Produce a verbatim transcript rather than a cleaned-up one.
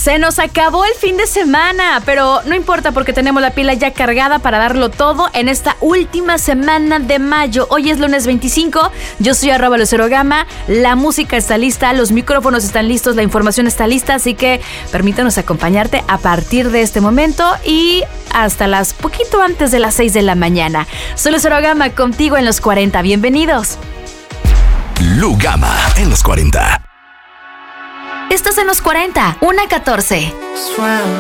Se nos acabó el fin de semana, pero no importa porque tenemos la pila ya cargada para darlo todo en esta última semana de mayo. Hoy es lunes veinticinco, yo soy arroba Lucero Gama, la música está lista, los micrófonos están listos, la información está lista, así que permítanos acompañarte a partir de este momento y hasta las poquito antes de las seis de la mañana. Soy Lucero Gama, contigo en los cuarenta, bienvenidos. Lu Gama en los cuarenta. Estás en los cuarenta, una catorce.